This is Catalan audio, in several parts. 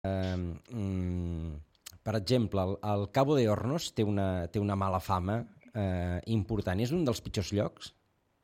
per exemple, el Cabo de Hornos té una mala fama important. És un dels pitjors llocs?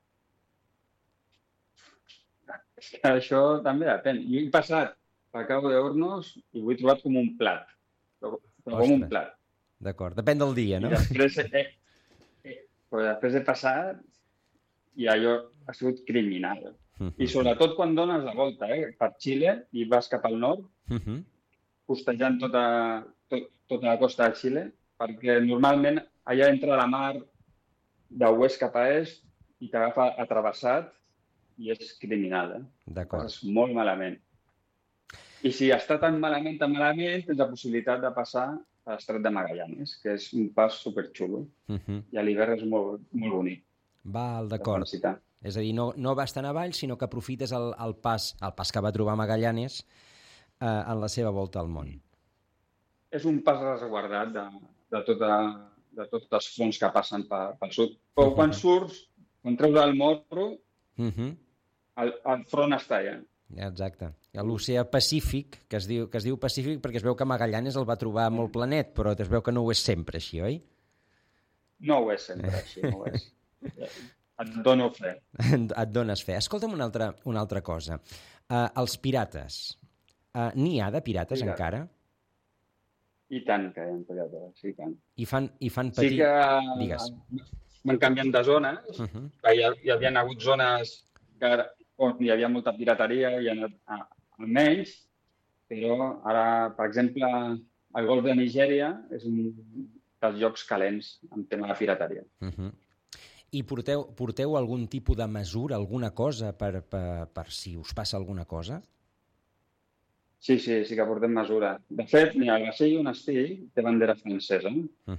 És que això també depèn. Jo he passat per Cabo de Hornos i ho he trobat com un plat. Però com un Ostres, plat. d'acord. Depèn del dia, I no? després he passat i allò ha sigut criminal. I sobretot quan dones la volta per Xile i vas cap al nord, costejant tota la costa de Xile, perquè normalment allà entra la mar d'oest cap a est i t'agafa atravessat i és criminal. D'acord. Passes molt malament. I si està tan malament, tens la possibilitat de passar a l'Estret de Magallanes, que és un pas superxulo. I a l'hivern és molt, molt bonic. Val, d'acord. És a dir, no vas tan avall, sinó que aprofites el pas que va trobar Magallanes en la seva volta al món. És un pas resguardat de tots els fronts que passen pel sud. Però quan surts, quan treus el morro, el front està allà. Exacte. L'oceà Pacífic, que es diu Pacífic perquè es veu que Magallanes el va trobar molt planet, però es veu que no ho és sempre així, oi? No ho és sempre així, no ho és. Et dono fe. Et dones fe. Escolta'm una altra cosa. Els pirates. N'hi ha de pirates encara? I tant que hi ha pirates, i tant. I fan patir... Sí que Digues. van canviant de zones. Hi havia hagut zones on hi havia molta pirateria i ha anat a menys, però ara, per exemple, el golf de Nigèria és un dels llocs calents en tema de pirateria. I porteu algun tipus de mesura, alguna cosa, per si us passa alguna cosa? Sí que portem mesura. De fet, el vaixell on estic té bandera francesa.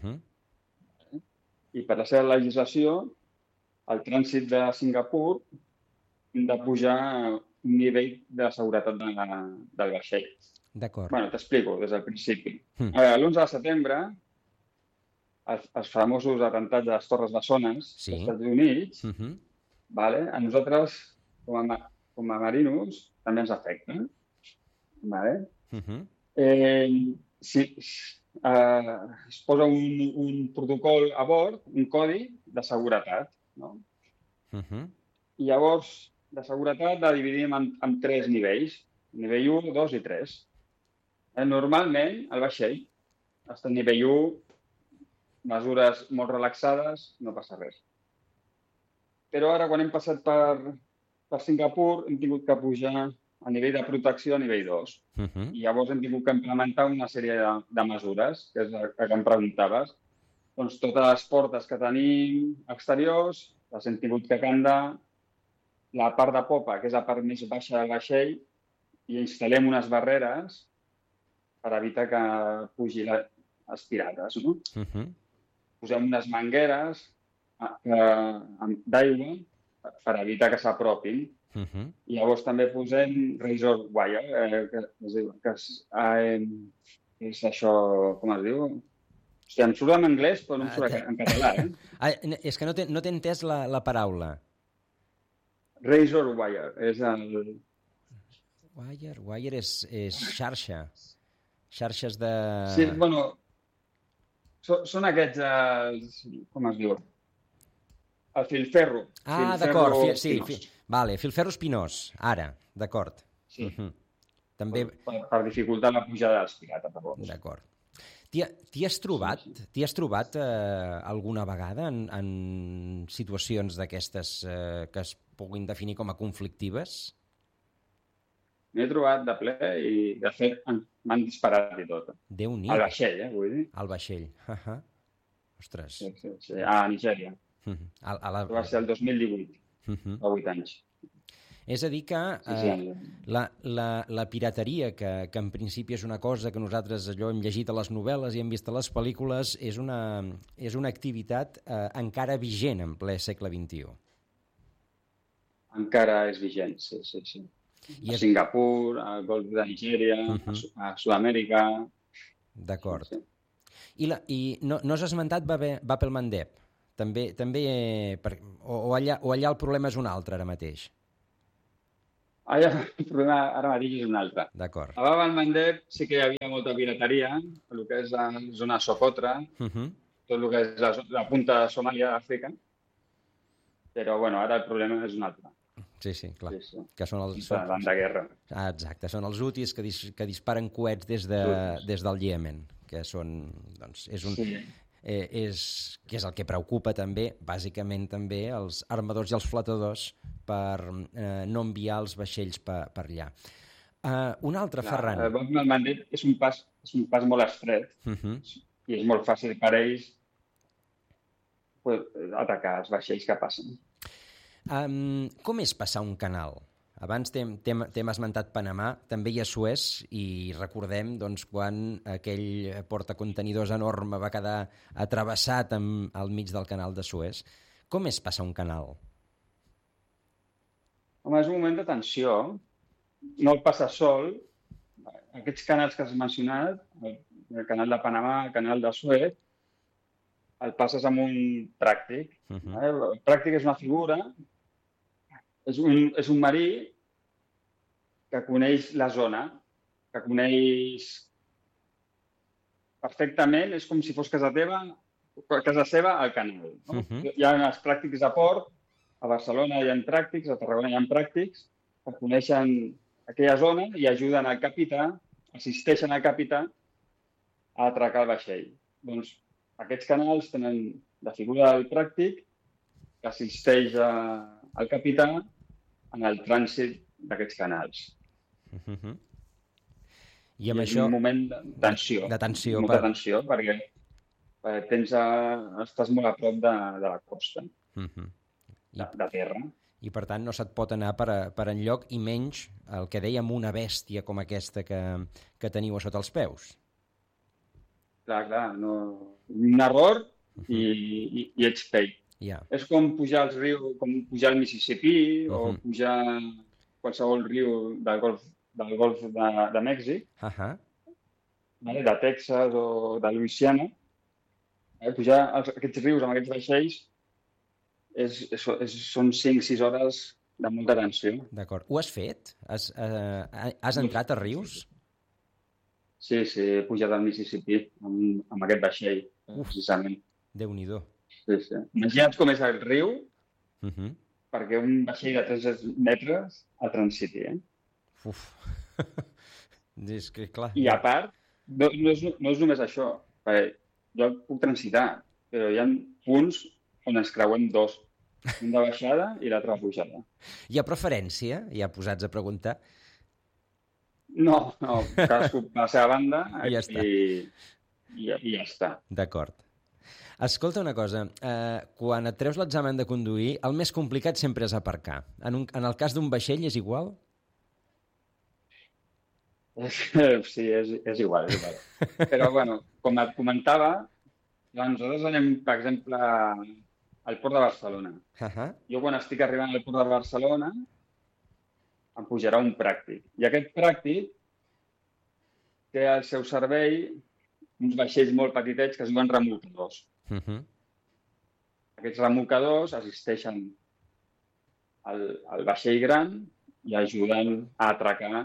I per la seva legislació, el trànsit de Singapur hem de pujar un nivell de seguretat del vaixell. D'acord. Bueno, t'explico des del principi. L'11 de setembre, els famosos atentats de les Torres Bessones dels Estats Units, a nosaltres, com a marinos, també ens afecta. Es posa un protocol a bord, un codi de seguretat. I llavors, de seguretat la dividim en 3 nivells. Nivell 1, 2 i 3. Normalment, el vaixell està a nivell 1, mesures molt relaxades, no passa res. Però ara, quan hem passat per Singapur, hem tingut que pujar a nivell de protecció a nivell 2. I llavors hem tingut que implementar una sèrie de mesures, que és el que em preguntaves. Doncs totes les portes que tenim exteriors les hem tingut que candar, la part de popa, que és la part més baixa del vaixell, i instal·lem unes barreres per evitar que pugi les pirates. Posem unes mangueres d'aigua per evitar que s'apropin. I llavors també posem razor wire, que és això, com es diu? Hòstia, em surt en anglès, però no em surt en català. És que no t'he entès la paraula. Razor wire, és el... Wire és xarxa. Xarxes de... Sí, bueno, són aquests, com es diu? El filferro. D'acord, sí. Vale, filferro espinós, ara, d'acord. Sí, per dificultar la pujada dels pirates. D'acord. T'hi has trobat alguna vegada en situacions d'aquestes que es puguin definir com a conflictives? M'he trobat de ple i, de fet, m'han disparat i tot. Déu-n'hi. Al vaixell, vull dir. Al vaixell. Ostres. Sí, a Nigèria. Va ser el 2018, fa 8 anys. És a dir que la pirateria, que en principi és una cosa que nosaltres allò hem llegit a les novel·les i hem vist a les pel·lícules, és una activitat encara vigent en ple segle XXI. Encara és vigent, sí. A Singapur, al Golf de Nigèria, a Sud-amèrica... D'acord. I no has esmentat Bab el-Mandeb? També o allà el problema és un altre ara mateix? El problema ara mateix és un altre. D'acord. A Bab el-Mandeb sí que hi havia molta pirateria, el que és la zona Socotra, tot el que és la punta de Somàlia, d'Àfrica, però bueno, ara el problema és un altre. Sí, clar. Sí. Que són els... de guerra. Exacte, són els hutis que disparen coets des del Iemen, que són, doncs, que és el que preocupa també, bàsicament també, els armadors i els flotadors per no enviar els vaixells per allà. Un altre, Ferran. El Bab el-Mandeb és un pas molt estret i és molt fàcil per ells atacar els vaixells que passen. Com és passar un canal? Abans t'hem esmentat Panamà, també hi ha Suez, i recordem doncs, quan aquell portacontenidors enorme va quedar atrevessat al mig del canal de Suez. Com és passar un canal? Home, és un moment de tensió. No el passa sol. Aquests canals que has mencionat, el canal de Panamà, el canal de Suez, el passes amb un pràctic. El pràctic és una figura, és un marí que coneix la zona, que coneix perfectament, és com si fos casa seva al canal. No? Hi ha els pràctics a port, a Barcelona hi ha pràctics, a Tarragona hi ha pràctics, que coneixen aquella zona i ajuden al capità, assisteixen al capità a atracar el vaixell. Doncs aquests canals tenen la figura del pràctic que assisteix al capità en el trànsit d'aquests canals. I amb això... És un moment de tensió. Molta tensió, perquè estàs molt a prop de la costa, de terra. I, per tant, no se't pot anar per enlloc, i menys el que dèiem, una bèstia com aquesta que teniu a sota els peus. Clar. No... Un error i ets pell. És com pujar al riu, com pujar al Mississipí o pujar qualsevol riu del golf de Mèxic, de Texas o de Louisiana. Pujar aquests rius amb aquests vaixells són 5-6 hores de molta tensió. D'acord. Ho has fet? Has entrat a rius? Sí, he pujat al Mississippi amb aquest vaixell, precisament. Déu-n'hi-do. Sí. Imagina't com és el riu perquè un vaixell de 3 metres el transiti. És que, clar... I a part, no és només això. Jo puc transitar, però hi ha punts on ens creuem dos. Un de baixada i l'altre de pujada. Hi ha preferència? Ja posats a preguntar? No, cadascú per la seva banda i ja està. I ja està. D'acord. Escolta una cosa, quan et treus l'examen de conduir, el més complicat sempre és aparcar. En el cas d'un vaixell és igual? Sí, és igual. Però, bueno, com et comentava, nosaltres anem, per exemple, al Port de Barcelona. Jo, quan estic arribant al Port de Barcelona, em pujarà un pràctic. I aquest pràctic té al seu servei uns vaixells molt petitets que es diuen remolcadors. Aquests remolcadors assisteixen al vaixell gran i ajuden a atracar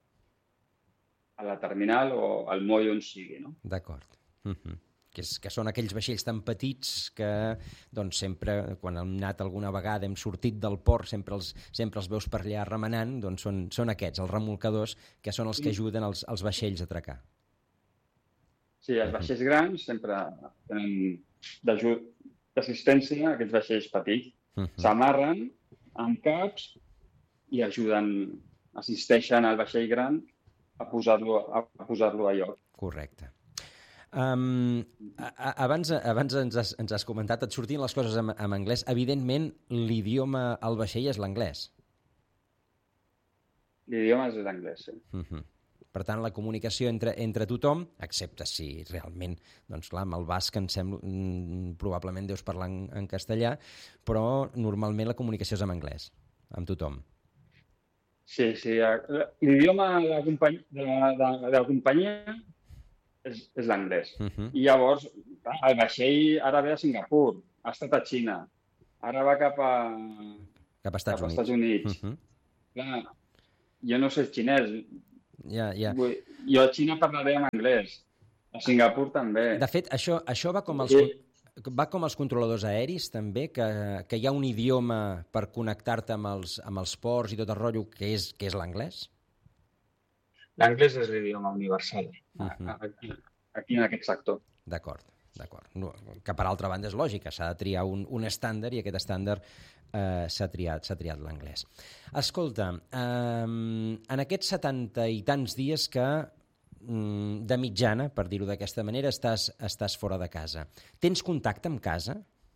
a la terminal o al moll on sigui. No? D'acord. Que són aquells vaixells tan petits que doncs, sempre, quan hem anat alguna vegada, hem sortit del port, sempre els veus per allà remenant, doncs són aquests, els remolcadors, que són els que ajuden els vaixells a atracar. Sí, els vaixells grans sempre tenen d'assistència a aquests vaixells petits. S'amarren amb caps i assisteixen al vaixell gran a posar-lo a lloc. Correcte. Abans ens has comentat, et sortien les coses en anglès. Evidentment, l'idioma al vaixell és l'anglès. L'idioma és l'anglès, sí. Per tant, la comunicació entre tothom, excepte si realment, doncs clar, amb el basc em sembla, probablement deus parlar en castellà, però normalment la comunicació és en anglès, amb tothom. Sí. L'idioma de la companyia és l'anglès. I llavors, el vaixell ara ve a Singapur, ha estat a Xina, ara va cap a Estats Units. Clar, jo no sé xinès. Ja. Jo a Xina parlaré en anglès. A Singapur també. De fet, això va com els controladors aeris, també, que hi ha un idioma per connectar-te amb els ports i tot el rotllo, que és l'anglès? L'anglès és l'idioma universal, aquí en aquest sector. D'acord. No, que per altra banda és lògica, s'ha de triar un estàndard i aquest estàndard s'ha triat l'anglès. Escolta, en aquests 70 i tants dies que de mitjana, per dir-ho d'aquesta manera, estàs fora de casa. Tens contacte amb casa?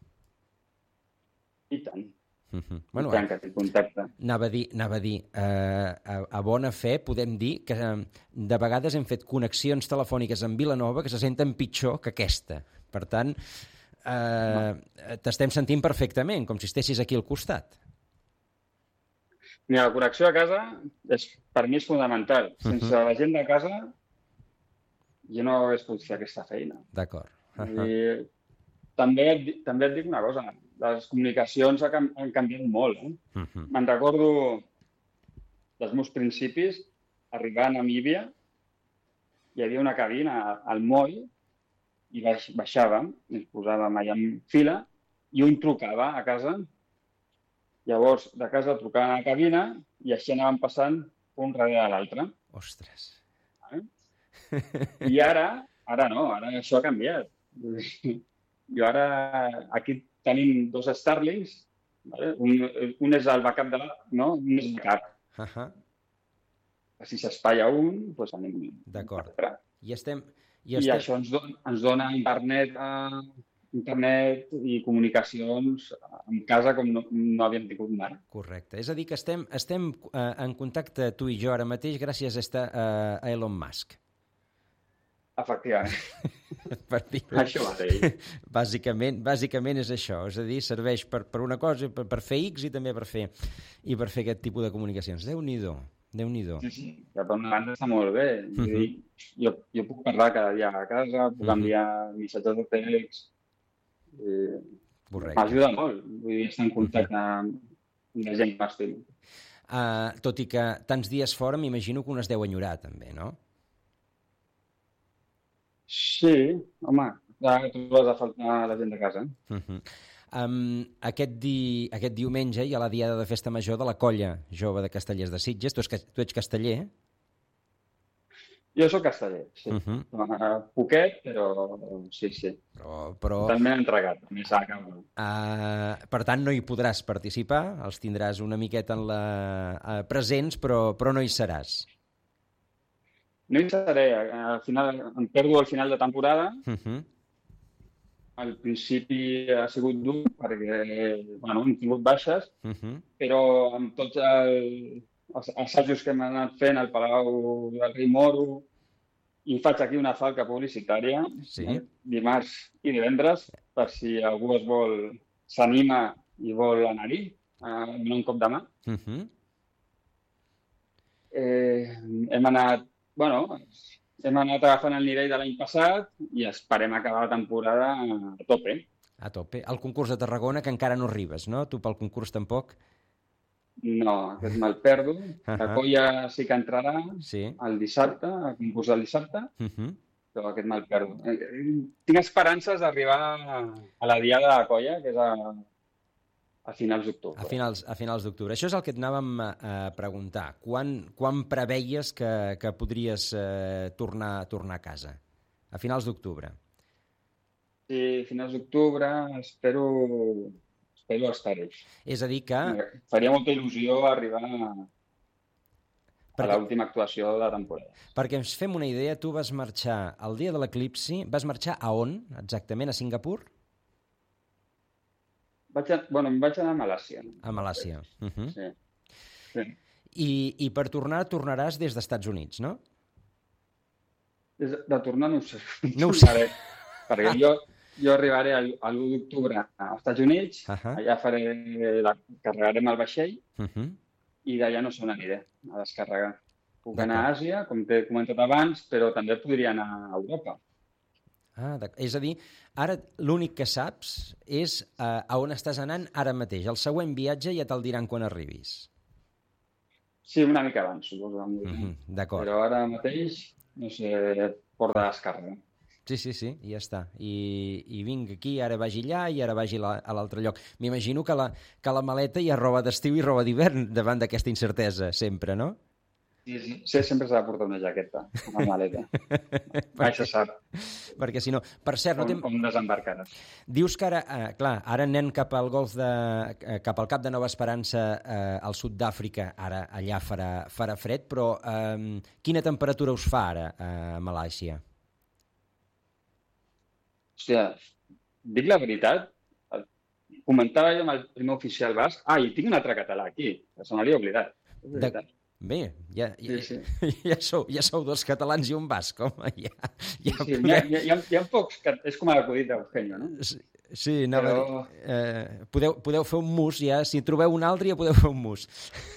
I tant. Bueno, I tant que tinc contacte. Anava a dir, a bona fe podem dir que de vegades hem fet connexions telefòniques amb Vilanova que se senten pitjor que aquesta. Per tant, t'estem sentint perfectament, com si estessis aquí al costat. Mira, la connexió a casa per mi és fonamental. Sense la gent de casa jo no hagués pogut fer aquesta feina. D'acord. I també et dic una cosa, les comunicacions han canviat molt. Me'n recordo dels meus principis, arribar a Namíbia, hi havia una cabina al moll i baixàvem, ens posàvem allà en fila i un trucava a casa. Llavors, de casa trucaven a la cabina i així anàvem passant un darrere l'altre. Ostres. I ara no, ara això ha canviat. Jo ara, aquí tenim 2 Starlinks, un és el backup un és el backup. Si s'espatlla un, doncs anem. D'acord. I això ens dona internet i comunicacions en casa com no havíem tingut mai. Correcte. És a dir, que estem en contacte tu i jo ara mateix gràcies a Elon Musk. Efectivament. Això mateix. Bàsicament és això. És a dir, serveix per una cosa, per fer X i també per fer aquest tipus de comunicacions. Déu-n'hi-do. Sí. Per una banda està molt bé. Jo puc parlar cada dia a casa, puc enviar missatges de text. M'ajuda molt. Vull dir, estar en contacte amb la gent que m'estimo. Tot i que tants dies fora, m'imagino que un es deu enyorar, també, no? Sí, home, ja trobes a faltar la gent de casa. Aquest diumenge hi ha la diada de festa major de la Colla Jove de Castellers de Sitges. Tu ets casteller? Jo soc casteller, sí. Poquet, però sí. Però... També entregat, més a cau. Per tant, no hi podràs participar, els tindràs una miqueta presents, però no hi seràs. No hi seré. Al final, em perdo al final de temporada. Al principi ha sigut dur perquè hem tingut baixes, però amb tots els assajos que hem anat fent al Palau del Rei Moro, i faig aquí una falca publicitària, dimarts i divendres, per si algú s'anima i vol anar-hi, a donar un cop de mà. Hem anat agafant el nivell de l'any passat i esperem acabar la temporada a tope. A tope. El concurs de Tarragona, que encara no arribes, no? Tu pel concurs tampoc? No, aquest me'l perdo. La Colla sí que entrarà el dissabte, al concurs del dissabte, però aquest me'l perdo. Tinc esperances d'arribar a la diada de la Colla, que és a finals d'octubre. A finals d'octubre. Això és el que et anàvem a preguntar. Quan preveies que podries tornar a casa? A finals d'octubre. Sí, a finals d'octubre espero estar-hi. És a dir que... Faria molta il·lusió arribar a l'última actuació de la temporada. Perquè ens fem una idea, tu vas marxar el dia de l'eclipsi, vas marxar a on, exactament? A Singapur? Em vaig anar a Malàisia. A Malàisia. Sí. I per tornaràs des dels Estats Units, no? De tornar no ho sé. No ho sé. Perquè jo arribaré l'1 d'octubre als Estats Units, allà carregarem el vaixell i d'allà no sé on aniré a descarregar. Puc anar a Àsia, com t'he comentat abans, però també podria anar a Europa. És a dir, ara l'únic que saps és a on estàs anant ara mateix. El següent viatge ja te'l diran quan arribis. Sí, una mica abans, suposo. D'acord. Però ara mateix, no sé, Port de Descàrrega. Sí, i ja està. I vinc aquí, ara vagi allà i ara vagi a l'altre lloc. M'imagino que la maleta hi ha roba d'estiu i roba d'hivern davant d'aquesta incertesa, sempre, no? Sí, sempre s'ha de portar una jaqueta, una maleta. Mai se sap. Perquè si no... Per cert, com desembarcaràs. Dius que ara, clar, ara anem cap al cap al Cap de Nova Esperança, al sud d'Àfrica, ara allà farà fred, però quina temperatura us fa ara a Malàisia? Hòstia, dic la veritat, comentava jo amb el primer oficial basc, i tinc un altre català aquí, que se m'havia oblidat. Bé, ja sou dos catalans i un basc, home, Hi ha pocs, és com l'acudit d'Eugenio, no? Sí, podeu fer un mus, ja, si trobeu un altre ja podeu fer un mus.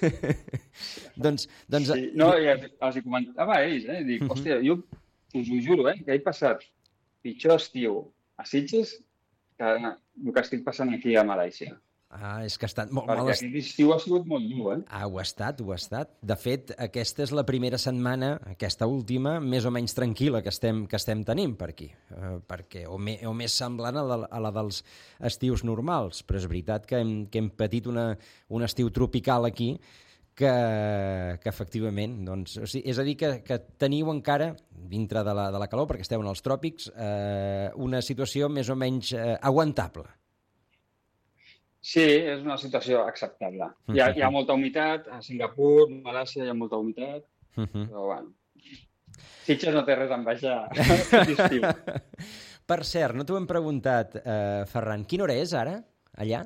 Sí, no, els hi comentava a ells, dic, hòstia, jo us ho juro, que he passat pitjor estiu a Sitges que el que estic passant aquí a Malàisia. És que ha estat molt mal. Perquè aquest estiu ha sigut molt dur, Ho ha estat. De fet, aquesta és la primera setmana, aquesta última, més o menys tranquil·la que estem tenint per aquí. O més semblant a la dels estius normals. Però és veritat que hem patit un estiu tropical aquí que efectivament, doncs, és a dir, que teniu encara, dintre de la calor, perquè esteu en els tròpics, una situació més o menys aguantable. Sí, és una situació acceptable. Hi ha molta humitat, a Singapur, a Malàisia hi ha molta humitat, però bueno, Sitges no té res a envejar l'estiu. Per cert, no t'ho hem preguntat, Ferran, quina hora és ara, allà?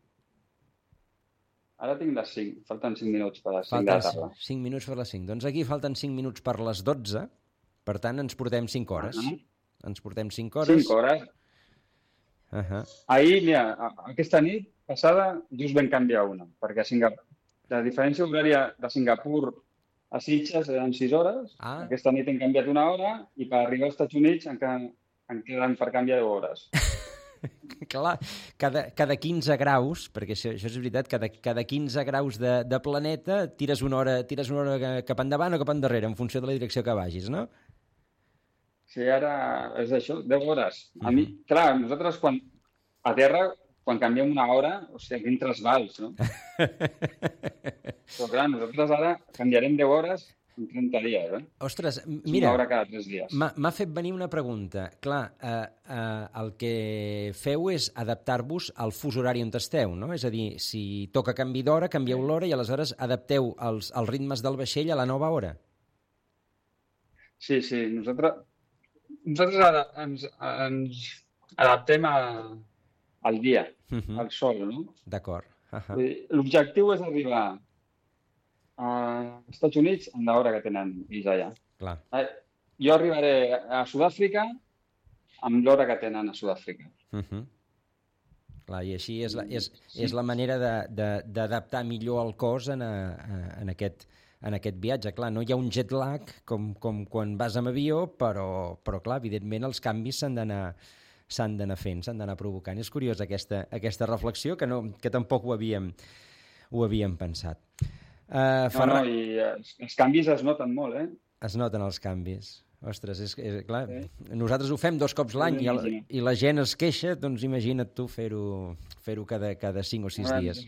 Ara tinc les 5, falten 5 minuts per les 5 de la tarda. 5 minuts per les 5. Doncs aquí falten 5 minuts per les 12, per tant ens portem 5 hores. Ens portem 5 hores. 5 hores. Ahir, mira, aquesta nit passada just vam canviar una, perquè la diferència horària de Singapur a Sitges eren 6 hores, aquesta nit hem canviat una hora i per arribar als Estats Units en queden per canviar 10 hores. Clar, cada 15 graus, perquè això és veritat, cada 15 graus de planeta tires una hora cap endavant o cap endarrere, en funció de la direcció que vagis, no? Sí, ara és això, 10 hores. A mi, clar, nosaltres a terra, quan canviem una hora, quin trasbals, no? Però clar, nosaltres ara canviarem 10 hores en 30 dies, Ostres, mira, una hora cada 3 dies. M'ha fet venir una pregunta. Clar, el que feu és adaptar-vos al fus horari on esteu, no? És a dir, si toca canvi d'hora, canvieu l'hora i aleshores adapteu els ritmes del vaixell a la nova hora. Sí, nosaltres ens adaptem al dia, al sol, no? D'acord. L'objectiu és arribar als Estats Units en l'hora que tenen ells allà. Clar. Jo arribaré a Sud-àfrica amb l'hora que tenen a Sud-àfrica. Clar, i així és la manera d'adaptar millor el cos en aquest viatge. Clar, no hi ha un jet lag com quan vas amb avió, però clar, evidentment els canvis s'han d'anar fent, s'han d'anar provocant. És curiós aquesta reflexió, que tampoc ho havíem pensat. No, i els canvis es noten molt, Es noten els canvis. Ostres, és clar, nosaltres ho fem 2 cops l'any i la gent es queixa, doncs imagina't tu fer-ho cada 5 o 6 dies.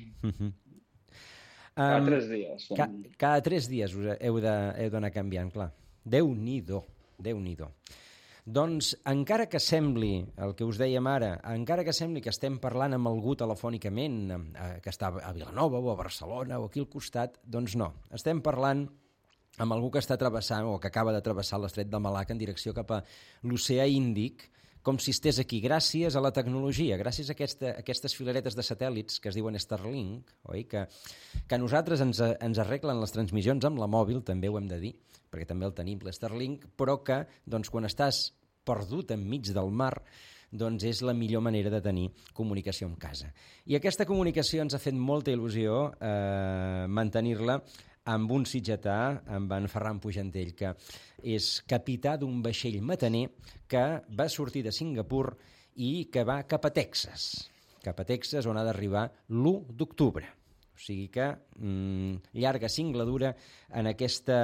Cada 3 dies. Cada 3 dies heu d'anar canviant, clar. Déu-n'hi-do. Doncs, encara que sembli, el que us dèiem ara, encara que sembli que estem parlant amb algú telefònicament, que està a Vilanova o a Barcelona o aquí al costat, doncs no. Estem parlant amb algú que està travessant o que acaba de travessar l'estret de Malacca en direcció cap a l'oceà Índic, com si estigués aquí, gràcies a la tecnologia, gràcies a aquestes filaretes de satèl·lits que es diuen Starlink, oi? Que a nosaltres ens arreglen les transmissions amb la mòbil, també ho hem de dir, perquè també el tenim, l'Starlink, però que doncs, quan estàs perdut enmig del mar, doncs és la millor manera de tenir comunicació amb casa. I aquesta comunicació ens ha fet molta il·lusió mantenir-la amb un sitgetà, amb en Ferran Pujantell, que és capità d'un vaixell mataner que va sortir de Singapur i que va cap a Texas, on ha d'arribar l'1 d'octubre. O sigui que llarga singladura en aquesta...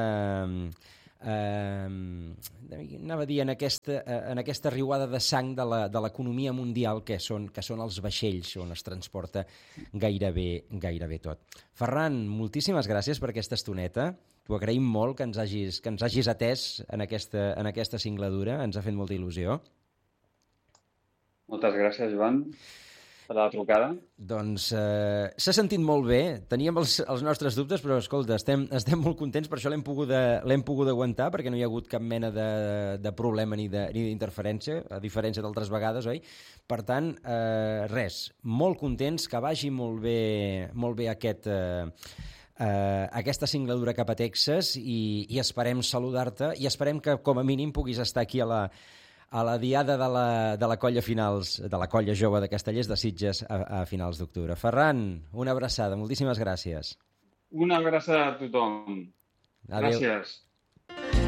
anava a dir en aquesta riuada de sang de l'economia mundial que són els vaixells on es transporta gairebé tot. Ferran, moltíssimes gràcies per aquesta estoneta. T'ho agraïm molt que ens hagis atès en aquesta singladura. Ens ha fet molta il·lusió. Moltes gràcies, Joan, per la trucada. Doncs s'ha sentit molt bé. Teníem els nostres dubtes, però escolta, estem molt contents, per això l'hem pogut aguantar, perquè no hi ha hagut cap mena de problema ni d'interferència, a diferència d'altres vegades, oi? Per tant, res, molt contents, que vagi molt bé aquesta singladura cap a Texas i esperem saludar-te i esperem que com a mínim puguis estar aquí a la diada de la colla jove de Castellers de Sitges a finals d'octubre. Ferran, una abraçada, moltíssimes gràcies. Una abraçada a tothom. Adéu. Gràcies.